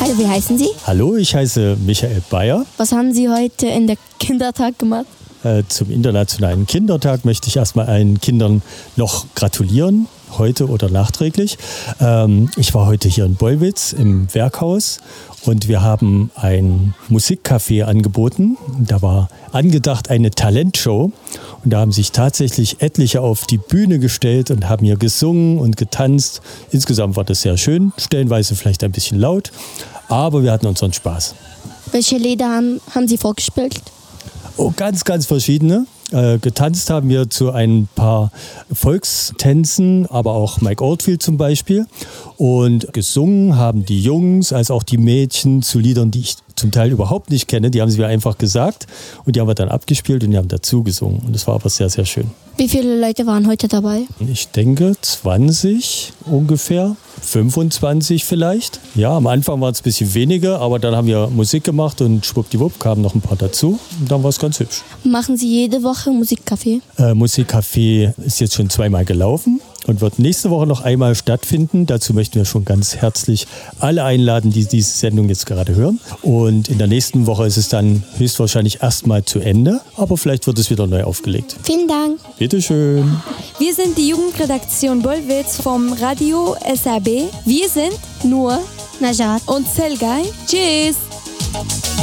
Hi, wie heißen Sie? Hallo, ich heiße Michael Bayer. Was haben Sie heute in der Kindertag gemacht? Zum Internationalen Kindertag möchte ich erstmal allen Kindern noch gratulieren, heute oder nachträglich. Ich war heute hier in Bollwitz im Werkhaus und wir haben ein Musikcafé angeboten. Da war angedacht eine Talentshow und da haben sich tatsächlich etliche auf die Bühne gestellt und haben hier gesungen und getanzt. Insgesamt war das sehr schön, stellenweise vielleicht ein bisschen laut, aber wir hatten unseren Spaß. Welche Lieder haben Sie vorgespielt? Oh, ganz, ganz verschiedene. Getanzt haben wir zu ein paar Volkstänzen, aber auch Mike Oldfield zum Beispiel. Und gesungen haben die Jungs als auch die Mädchen zu Liedern, die ich zum Teil überhaupt nicht kenne. Die haben sie mir einfach gesagt und die haben wir dann abgespielt und die haben dazu gesungen. Und das war aber sehr, sehr schön. Wie viele Leute waren heute dabei? Ich denke 20 ungefähr, 25 vielleicht. Ja, am Anfang waren es ein bisschen weniger, aber dann haben wir Musik gemacht und schwuppdiwupp kamen noch ein paar dazu. Und dann war es ganz hübsch. Machen Sie jede Woche Musikcafé? Musikcafé ist jetzt schon 2-mal gelaufen und wird nächste Woche noch einmal stattfinden. Dazu möchten wir schon ganz herzlich alle einladen, die diese Sendung jetzt gerade hören. Und in der nächsten Woche ist es dann höchstwahrscheinlich erstmal zu Ende, aber vielleicht wird es wieder neu aufgelegt. Vielen Dank. Bitteschön. Wir sind die Jugendredaktion Bollwitz vom Radio SRB. Wir sind Nur Najat und Selgay. Tschüss.